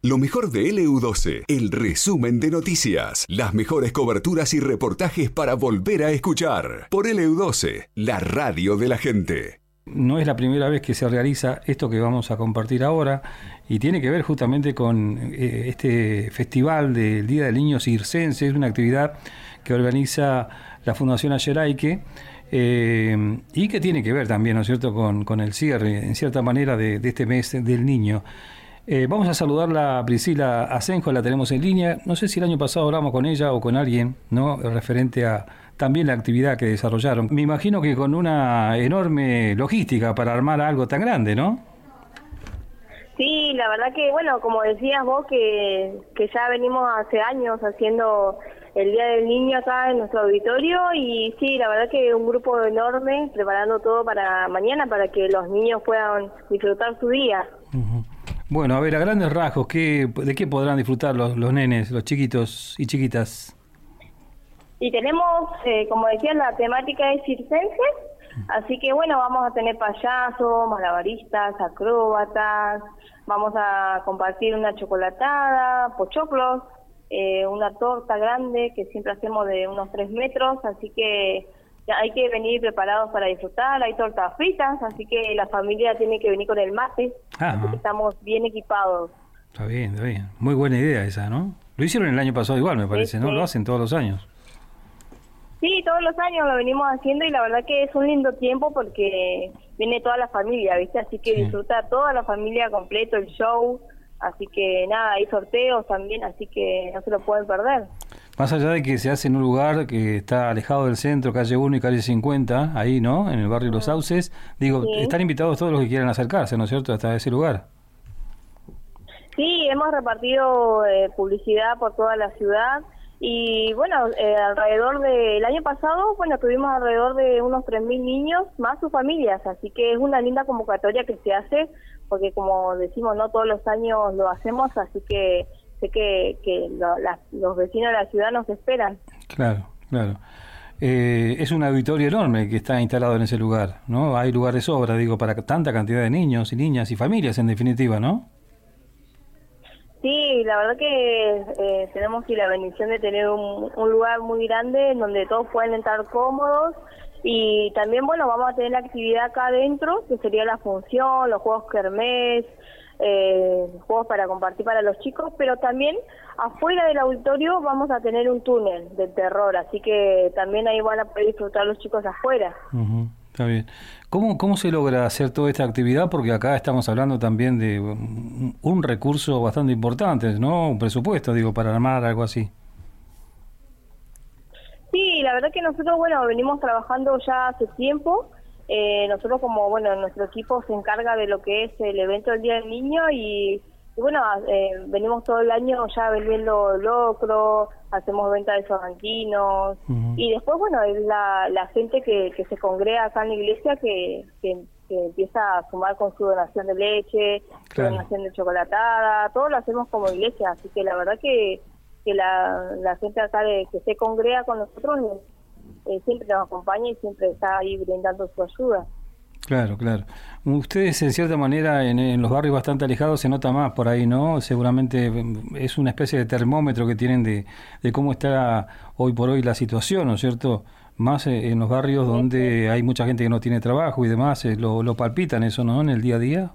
Lo mejor de LU12, el resumen de noticias, las mejores coberturas y reportajes para volver a escuchar. Por LU12, la radio de la gente. No es la primera vez que se realiza esto que vamos a compartir ahora y tiene que ver justamente con este festival del Día del Niño Circense. Es una actividad que organiza la Fundación Ayerayque y que tiene que ver también, ¿no es cierto?, con el cierre, en cierta manera, de este mes del niño. Vamos a saludarla a Priscila Asenjo, la tenemos en línea. No sé si el año pasado hablamos con ella o con alguien, ¿no?, referente a también la actividad que desarrollaron. Me imagino que con una enorme logística para armar algo tan grande, ¿no? Sí, la verdad que, bueno, como decías vos, que ya venimos hace años haciendo el Día del Niño acá en nuestro auditorio, y sí, la verdad que un grupo enorme preparando todo para mañana para que los niños puedan disfrutar su día. Uh-huh. Bueno, a ver, a grandes rasgos, ¿de qué podrán disfrutar los nenes, los chiquitos y chiquitas? Y tenemos, como decía, la temática es circense, así que bueno, vamos a tener payasos, malabaristas, acróbatas, vamos a compartir una chocolatada, pochoclos, una torta grande que siempre hacemos de unos 3 metros, así que ya hay que venir preparados para disfrutar. Hay tortas fritas, así que la familia tiene que venir con el mate, así que estamos bien equipados. Está bien, está bien. Muy buena idea esa, ¿no? Lo hicieron el año pasado igual, me parece, ¿no? Lo hacen todos los años. Sí, todos los años lo venimos haciendo y la verdad que es un lindo tiempo porque viene toda la familia, ¿viste? Así que disfruta toda la familia completo el show, así que nada, hay sorteos también, así que no se lo pueden perder. Más allá de que se hace en un lugar que está alejado del centro, calle 1 y calle 50, ahí, ¿no?, en el barrio Los Sauces, digo, sí, están invitados todos los que quieran acercarse, ¿no es cierto?, hasta ese lugar. Sí, hemos repartido publicidad por toda la ciudad. Y bueno, alrededor del año pasado, bueno, tuvimos alrededor de unos 3.000 niños, más sus familias, así que es una linda convocatoria que se hace, porque como decimos, no todos los años lo hacemos, así que sé que los vecinos de la ciudad nos esperan. Claro, claro. Es un auditorio enorme que está instalado en ese lugar, ¿no? Hay lugar de sobra, digo, para tanta cantidad de niños y niñas y familias, en definitiva, ¿no? Sí, la verdad que tenemos la bendición de tener un lugar muy grande en donde todos pueden entrar cómodos, y también, bueno, vamos a tener la actividad acá adentro, que sería la función, los juegos kermés, juegos para compartir para los chicos, pero también afuera del auditorio vamos a tener un túnel de terror, así que también ahí van a poder disfrutar los chicos afuera. Uh-huh. Está bien. ¿Cómo se logra hacer toda esta actividad? Porque acá estamos hablando también de un recurso bastante importante, ¿no? Un presupuesto, digo, para armar algo así. Sí, la verdad que nosotros, bueno, venimos trabajando ya hace tiempo. Nosotros, como, bueno, nuestro equipo se encarga de lo que es el evento del Día del Niño y bueno, venimos todo el año ya vendiendo locro, hacemos venta de sorrentinos, uh-huh, y después, bueno, es la gente que se congrega acá en la iglesia que empieza a sumar con su donación de leche, claro, su donación de chocolatada, todo lo hacemos como iglesia, así que la verdad que la gente acá que se congrega con nosotros siempre nos acompaña y siempre está ahí brindando su ayuda. Claro, claro. Ustedes, en cierta manera, en los barrios bastante alejados se nota más por ahí, ¿no? Seguramente es una especie de termómetro que tienen de cómo está hoy por hoy la situación, ¿no es cierto? Más en los barrios donde hay mucha gente que no tiene trabajo y demás, lo palpitan eso, ¿no?, en el día a día.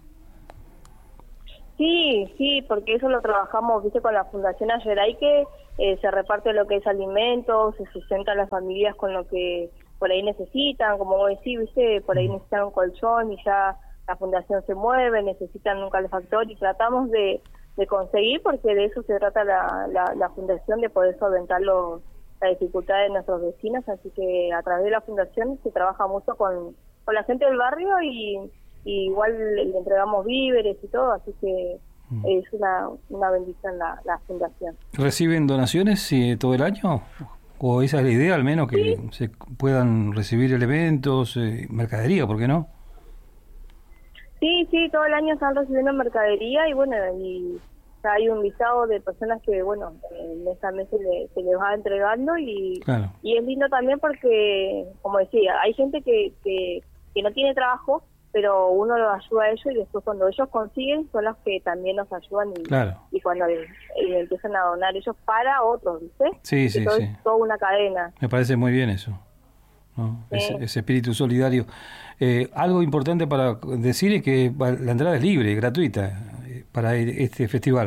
Sí, porque eso lo trabajamos, viste, con la Fundación Ayerayque, se reparte lo que es alimentos, se sustenta a las familias con lo que por ahí necesitan, como vos decís, viste, por ahí necesitan un colchón y ya la fundación se mueve, necesitan un calefactor y tratamos de conseguir, porque de eso se trata la fundación, de poder solventar la dificultad de nuestros vecinos, así que a través de la fundación se trabaja mucho con la gente del barrio y igual le entregamos víveres y todo, así que es una bendición la fundación. ¿Reciben donaciones todo el año? ¿O esa es la idea, al menos, que se puedan recibir elementos, mercadería, por qué no? Sí, todo el año están recibiendo mercadería y bueno, y hay un listado de personas que, bueno, mes a mes se les va entregando y, claro, y es lindo también porque, como decía, hay gente que no tiene trabajo pero uno los ayuda a ellos y después cuando ellos consiguen son los que también nos ayudan y cuando empiezan a donar ellos para otros, ¿viste? Sí, sí, sí. Es toda una cadena. Me parece muy bien eso, ¿no? Sí. Ese espíritu solidario. Algo importante para decir es que la entrada es libre, gratuita para este festival.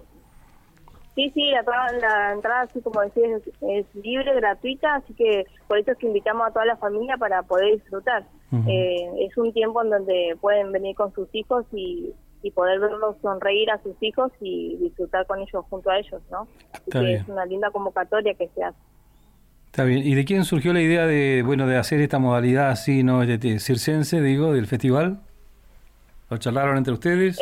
Sí, la entrada, así como decís, es libre, gratuita, así que por eso es que invitamos a toda la familia para poder disfrutar. Uh-huh. Es un tiempo en donde pueden venir con sus hijos y poder verlos sonreír a sus hijos y disfrutar con ellos, junto a ellos, ¿no? Así que es una linda convocatoria que se hace. Está bien. ¿Y de quién surgió la idea de hacer esta modalidad así, no, circense, del festival? ¿Lo charlaron entre ustedes?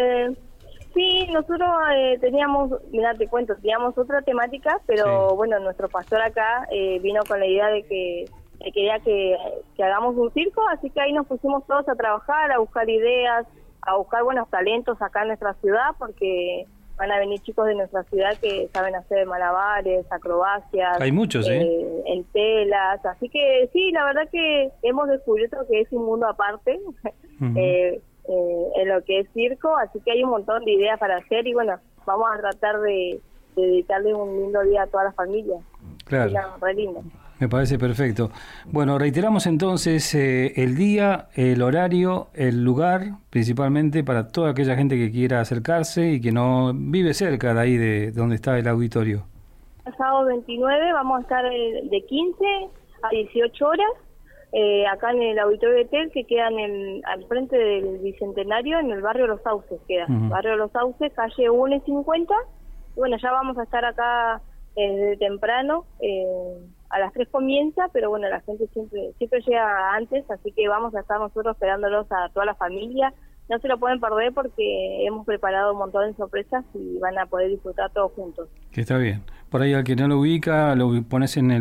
Sí, nosotros teníamos otra temática, pero bueno, nuestro pastor acá vino con la idea de que quería que hagamos un circo, así que ahí nos pusimos todos a trabajar, a buscar ideas, a buscar buenos talentos acá en nuestra ciudad, porque van a venir chicos de nuestra ciudad que saben hacer malabares, acrobacias. Hay muchos, en telas, así que sí, la verdad que hemos descubierto que es un mundo aparte. Uh-huh. En lo que es circo, así que hay un montón de ideas para hacer y bueno, vamos a tratar de dedicarle un lindo día a toda la familia. Claro. Re lindo. Me parece perfecto. Bueno, reiteramos entonces el día, el horario, el lugar, principalmente para toda aquella gente que quiera acercarse y que no vive cerca de ahí de donde está el auditorio. El sábado 29 vamos a estar de 15 a 18 horas. Acá en el Auditorio Betel, que queda al frente del Bicentenario, en el barrio Los Sauces queda. Uh-huh. Barrio Los Sauces, calle 1 y 50. Bueno, ya vamos a estar acá desde temprano, a las 3 comienza, pero bueno, la gente siempre llega antes, así que vamos a estar nosotros esperándolos a toda la familia. No se lo pueden perder porque hemos preparado un montón de sorpresas y van a poder disfrutar todos juntos. Que está bien. Por ahí al que no lo ubica, lo pones en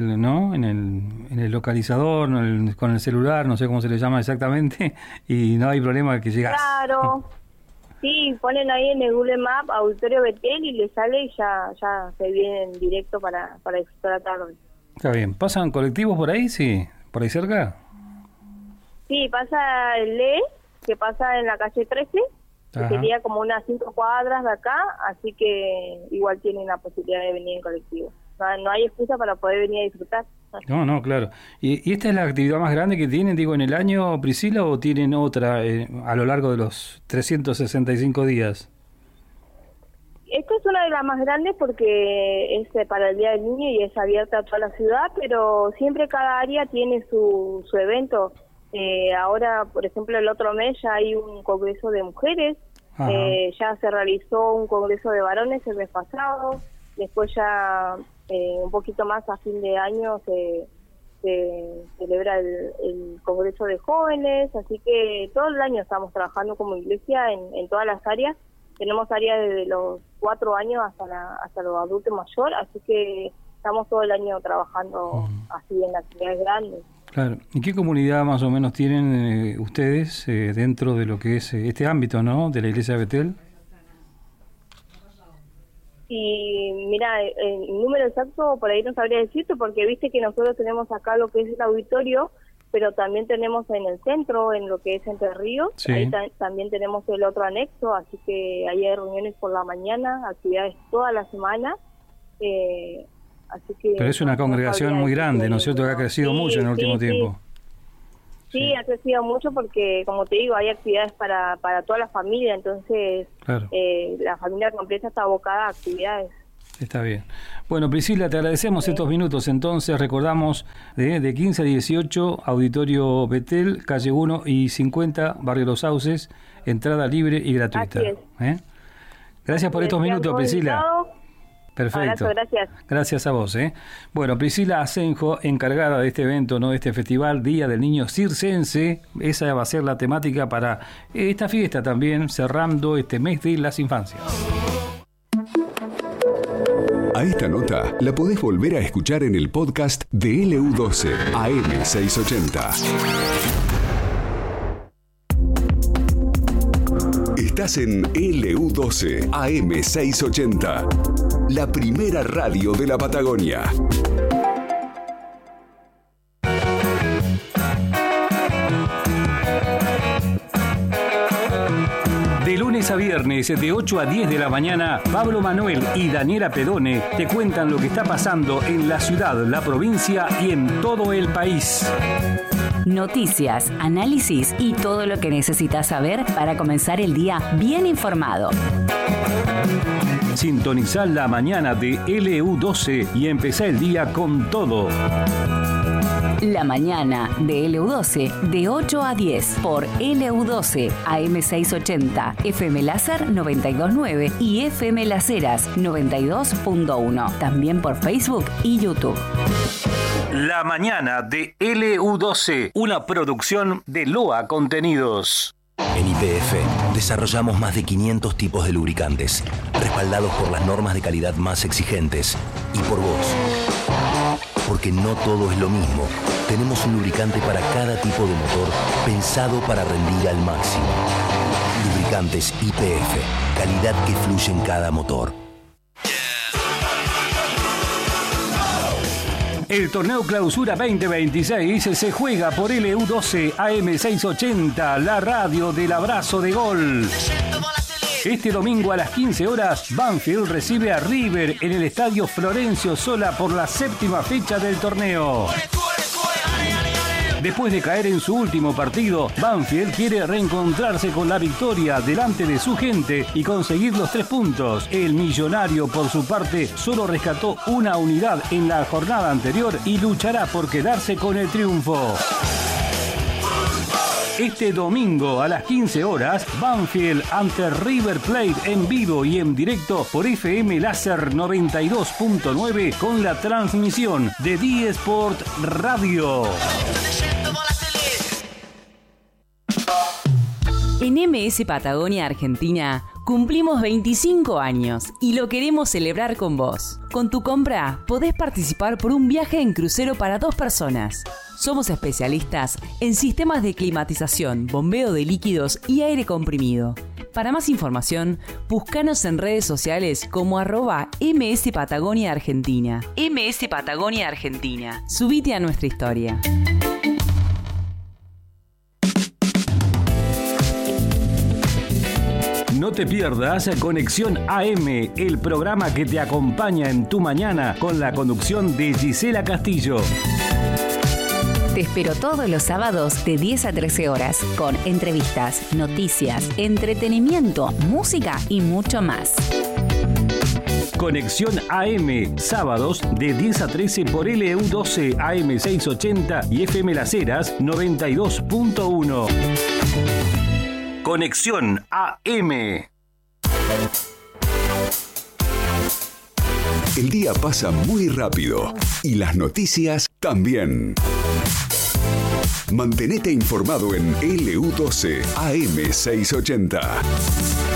el localizador, con el celular, no sé cómo se le llama exactamente, y no hay problema que llegas. Claro. Sí, ponen ahí en el Google Maps Auditorio Betel y le sale y ya se viene en directo para disfrutar la tarde. Está bien. ¿Pasan colectivos por ahí? Sí. ¿Por ahí cerca? Sí, pasa el LE, que pasa en la calle 13, que sería como unas 5 cuadras de acá, así que igual tienen la posibilidad de venir en colectivo. No hay excusa para poder venir a disfrutar. No, claro. ¿Y esta es la actividad más grande que tienen, en el año, Priscila, o tienen otra a lo largo de los 365 días? Esta es una de las más grandes porque es para el Día del Niño y es abierta a toda la ciudad, pero siempre cada área tiene su evento. Ahora, por ejemplo, el otro mes ya hay un congreso de mujeres, ya se realizó un congreso de varones el mes pasado, después ya un poquito más a fin de año se celebra el congreso de jóvenes, así que todo el año estamos trabajando como iglesia en todas las áreas. Tenemos áreas desde los 4 años hasta los adultos mayores, así que estamos todo el año trabajando así en actividades grandes. Claro. ¿Y qué comunidad más o menos tienen ustedes dentro de lo que es este ámbito, ¿no?, de la iglesia de Betel? Y mira, el número exacto por ahí no sabría decirte, porque viste que nosotros tenemos acá lo que es el auditorio, pero también tenemos en el centro, en lo que es Entre Ríos, sí. Ahí también tenemos el otro anexo, así que ahí hay reuniones por la mañana, actividades toda la semana. Así que pero es una congregación muy grande, ¿no es cierto?, que ha crecido mucho en el último tiempo. Sí, ha crecido mucho porque, como te digo, hay actividades para toda la familia, entonces claro. La familia completa está abocada a actividades. Está bien. Bueno, Priscila, te agradecemos estos minutos. Entonces, recordamos de 15 a 18, Auditorio Betel, calle 1 y 50, Barrio Los Sauces, entrada libre y gratuita. Así es. Gracias por estos minutos, Priscila. Perfecto. Abrazo, gracias. Gracias a vos. Bueno, Priscila Asenjo, encargada de este evento, ¿no?, de este festival Día del Niño Circense. Esa va a ser la temática para esta fiesta también, cerrando este mes de las infancias. A esta nota la podés volver a escuchar en el podcast de LU12 AM680. Estás en LU12 AM680, la primera radio de la Patagonia. viernes de 8 a 10 de la mañana, Pablo Manuel y Daniela Pedone te cuentan lo que está pasando en la ciudad, la provincia y en todo el país. Noticias, análisis y todo lo que necesitas saber para comenzar el día bien informado. Sintonizá la mañana de LU12 y empezá el día con todo. La mañana de LU12 de 8 a 10 por LU12 AM680, FM Láser 92.9 y FM Las Heras 92.1. También por Facebook y YouTube. La mañana de LU12, una producción de LOA Contenidos. En YPF desarrollamos más de 500 tipos de lubricantes, respaldados por las normas de calidad más exigentes y por vos. Porque no todo es lo mismo. Tenemos un lubricante para cada tipo de motor pensado para rendir al máximo. Lubricantes YPF, calidad que fluye en cada motor. El torneo Clausura 2026 se juega por LU12 AM680, la radio del abrazo de gol. Este domingo a las 15 horas, Banfield recibe a River en el Estadio Florencio Sola por la 7ª fecha del torneo. Después de caer en su último partido, Banfield quiere reencontrarse con la victoria delante de su gente y conseguir los 3 puntos. El Millonario, por su parte, solo rescató una unidad en la jornada anterior y luchará por quedarse con el triunfo. Este domingo a las 15 horas, Banfield ante River Plate en vivo y en directo por FM Láser 92.9 con la transmisión de D-Sport Radio. En MS Patagonia Argentina cumplimos 25 años y lo queremos celebrar con vos. Con tu compra podés participar por un viaje en crucero para 2 personas. Somos especialistas en sistemas de climatización, bombeo de líquidos y aire comprimido. Para más información, búscanos en redes sociales como @MS Patagonia Argentina. MS Patagonia Argentina. Subite a nuestra historia. No te pierdas Conexión AM, el programa que te acompaña en tu mañana con la conducción de Gisela Castillo. Te espero todos los sábados de 10 a 13 horas con entrevistas, noticias, entretenimiento, música y mucho más. Conexión AM, sábados de 10 a 13 por LU12 AM680 y FM Las Heras 92.1. Conexión AM. El día pasa muy rápido y las noticias también. Mantenete informado en LU12 AM680.